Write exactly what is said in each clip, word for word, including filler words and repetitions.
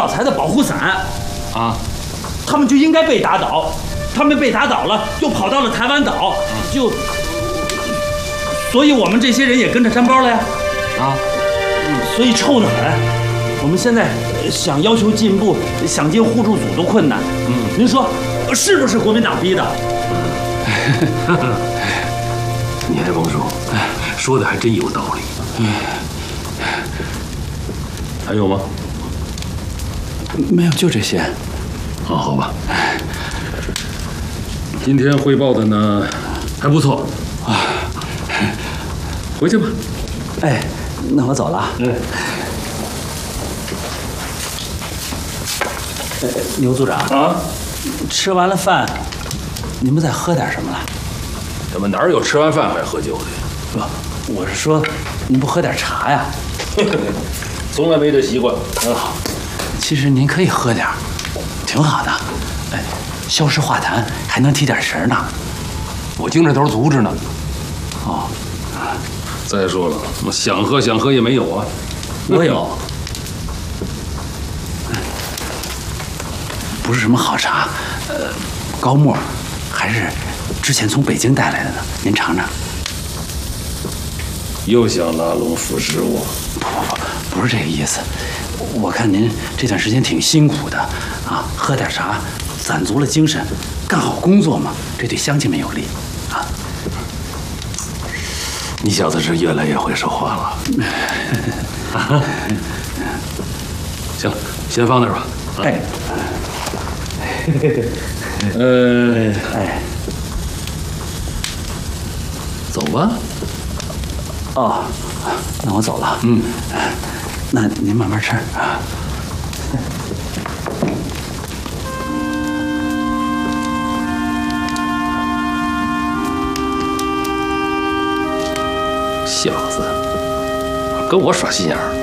财的保护伞， 啊， 他们就应该被打倒。他们被打倒了，又跑到了台湾岛，就，所以我们这些人也跟着沾包了呀。 啊， 所以臭得很。我们现在想要求进步，想进互助组都困难。嗯，您说是不是国民党逼的？ 你还甭说，说的还真有道理。嗯，还有吗？ 没有，就这些。 哦，好吧。今天汇报的呢还不错啊，回去吧。 哎，那我走了。 嗯。 哎，牛组长啊， 吃完了饭，您不再喝点什么了？ 怎么哪有吃完饭还喝酒的？ 不，我是说，您不喝点茶呀？ 从来没这习惯。 啊，其实您可以喝点，挺好的。哎，消食化痰，还能提点神呢。 我精神头足着呢。 哦， 再说了，我想喝想喝也没有啊。 我有，不是什么好茶，呃，高沫，还是之前从北京带来的呢。您尝尝。 又想拉拢腐蚀我？ 不不不，不是这个意思。我看您这段时间挺辛苦的啊，喝点茶，攒足了精神，干好工作嘛，这对乡亲们有利啊。 你小子是越来越会说话了。行了，先放那儿吧。 哎， 呃， 哎， 走吧。 哦，那我走了。嗯，那您慢慢吃啊。 小子，跟我耍心眼儿。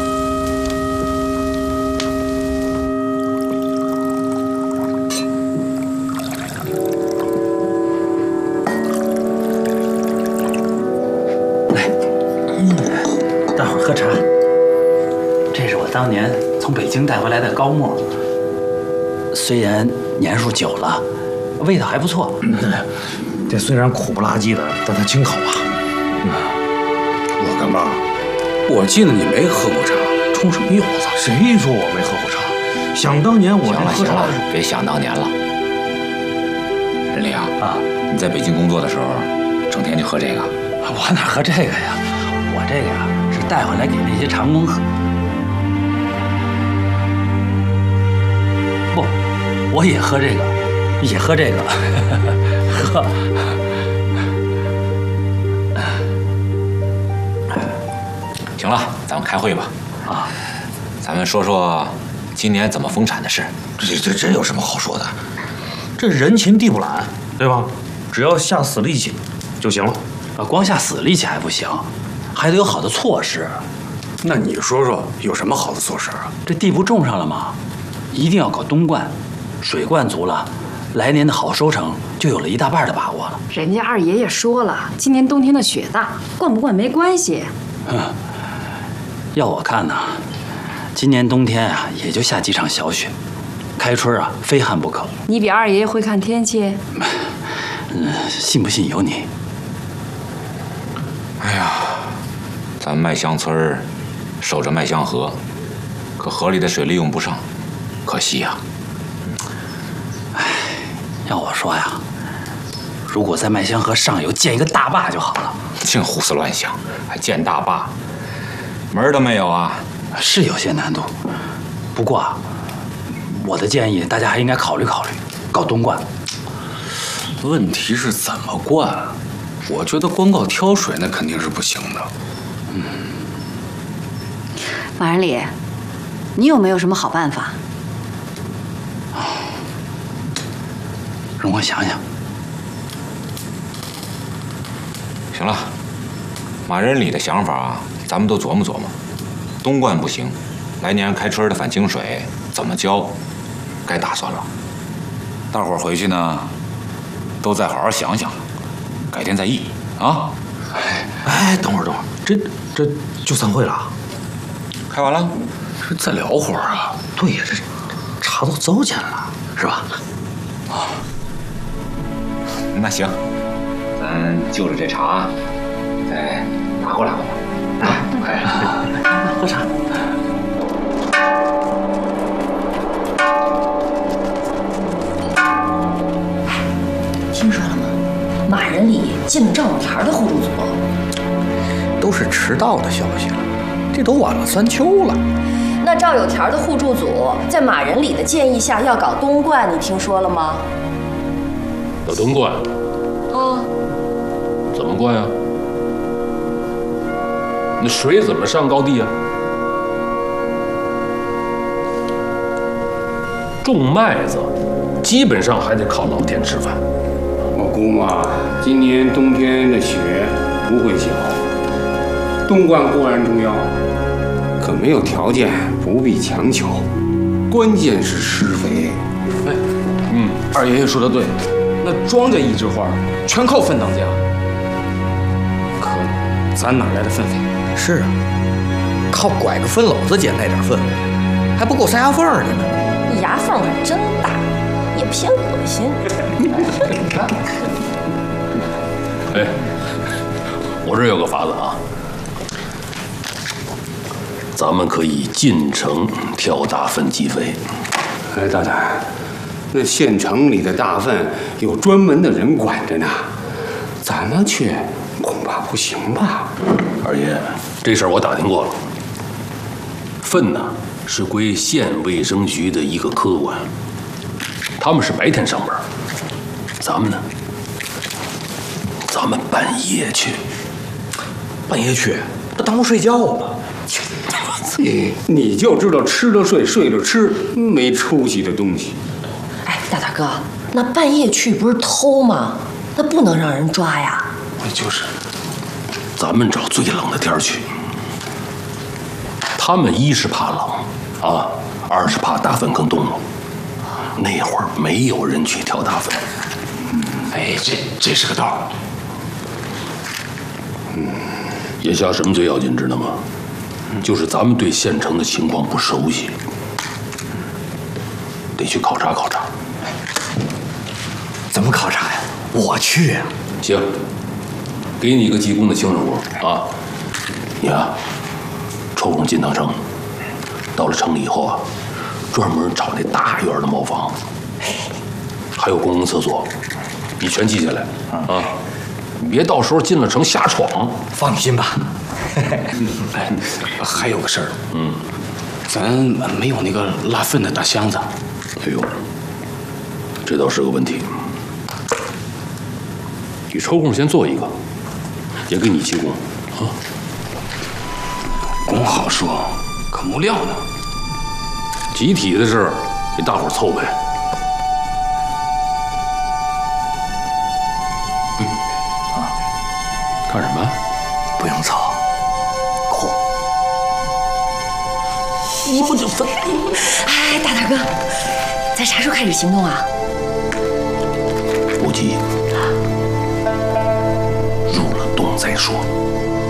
大伙儿喝茶。这是我当年从北京带回来的高沫，虽然年数久了，味道还不错。 这虽然苦不拉几的，但它清口啊。 老干妈，我记得你没喝过茶，冲什么悠子？ 谁说我没喝过茶？想当年我行了行了这喝茶的时候， 别想当年了。任里啊啊， 你在北京工作的时候，整天就喝这个？ 我哪喝这个呀？我这个呀是带回来给那些长工喝。不，我也喝这个，也喝这个，喝。 行了，咱们开会吧。啊，咱们说说今年怎么丰产的事。 这这这有什么好说的？这人勤地不懒，对吧？只要下死力气就行了。 啊，光下死力气还不行，还得有好的措施。 那你说说有什么好的措施啊？ 这地不种上了吗？一定要搞冬灌，水灌足了，来年的好收成就有了一大半的把握了。 人家二爷爷说了，今年冬天的雪大，灌不灌没关系。 嗯，要我看呢，今年冬天啊，也就下几场小雪，开春啊，非旱不可。 你比二爷爷会看天气？ 嗯，信不信由你。 哎呀，咱麦香村儿守着麦香河，可河里的水利用不上，可惜呀。 哎，要我说呀，如果在麦香河上游建一个大坝就好了。 净胡思乱想，还建大坝，门儿都没有啊！ 是有些难度，不过啊，我的建议大家还应该考虑考虑，搞冬灌。 问题是怎么灌？我觉得光靠挑水那肯定是不行的。 嗯， 马仁礼，你有没有什么好办法？ 容我想想。 行了，马仁礼的想法啊，咱们都琢磨琢磨。冬灌不行，来年开春的反清水怎么浇，该打算了。大伙儿回去呢，都再好好想想，改天再议啊。 哎，等会儿等会儿，这这就散会了？ 开完了。 这再聊会儿啊。 对呀，这茶都糟践了，是吧？ 啊，那行，咱就着这茶，再拿过来吧。啊，哎， 喝茶。 听说了吗？马仁里进了赵有田的互助组。 都是迟到的消息了，这都晚了三秋了。 那赵有田的互助组在马仁里的建议下要搞东灌，你听说了吗？ 搞东灌？ 啊？ 怎么灌呀？那水怎么上高地啊？种麦子，基本上还得靠老天吃饭。 我估摸今年冬天的雪不会小，东灌固然重要，可没有条件不必强求，关键是施肥。 哎，嗯，二爷爷说的对，那庄稼一枝花，全靠粪当家。可咱哪来的粪肥？ 是啊，靠拐个粪篓子捡那点粪，还不够塞牙缝的呢。 你牙缝可真大，也偏恶心。 哎，我这有个法子啊，咱们可以进城挑大粪积肥。 哎，大胆，那县城里的大粪有专门的人管着呢，咱们去恐怕不行吧？ 二爷，这事儿我打听过了，粪呢是归县卫生局的一个科管，他们是白天上班，咱们呢，咱们半夜去。 半夜去，那当不睡觉吗？ 你你就知道吃了睡，睡了吃，没出息的东西。 哎，大大哥，那半夜去不是偷吗？那不能让人抓呀。 就是，咱们找最冷的天去。他们一是怕冷啊，二是怕大粪坑冻了。那会儿没有人去挑大粪。 哎，这这是个道。 嗯，眼下什么最要紧，知道吗？就是咱们对县城的情况不熟悉，得去考察考察。 怎么考察呀？我去呀。 行，给你一个技工的轻任务啊，你啊，抽空进趟城，到了城里以后啊，专门找那大院的茅房，还有公共厕所，你全记下来啊！你别到时候进了城瞎闯。 放心吧。 哎，还有个事儿，嗯，咱没有那个拉粪的大箱子。 哎呦，这倒是个问题。你抽空先做一个，也给你技工啊。 工好说，可木料呢？ 集体的事儿，给大伙儿凑呗。嗯，啊，干什么？ 不用凑，嚯！ 一不就分。哎，大大哥，咱啥时候开始行动啊？ 不急，入了洞再说。